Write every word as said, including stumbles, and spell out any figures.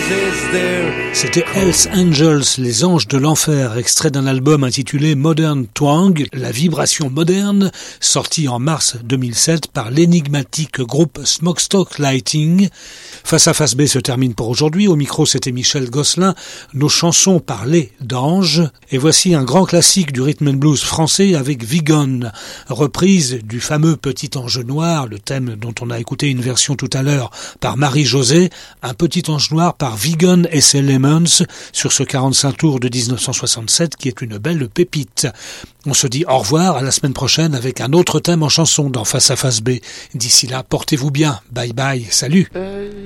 C'était Hells Angels, les anges de l'enfer, extrait d'un album intitulé Modern Twang, la vibration moderne, sorti en mars deux mille sept par l'énigmatique groupe Smokestock Lighting. Face à Face B se termine pour aujourd'hui. Au micro, c'était Michel Gosselin. Nos chansons parlaient d'anges. Et voici un grand classique du rhythm and blues français avec Vigon, reprise du fameux Petit Ange Noir, le thème dont on a écouté une version tout à l'heure par Marie-Josée, un Petit Ange Noir par Vigon et ses Lemons sur ce quarante-cinq tours de dix-neuf cent soixante-sept qui est une belle pépite. On se dit au revoir à la semaine prochaine avec un autre thème en chanson dans Face à Face B. D'ici là, portez-vous bien. Bye bye. Salut.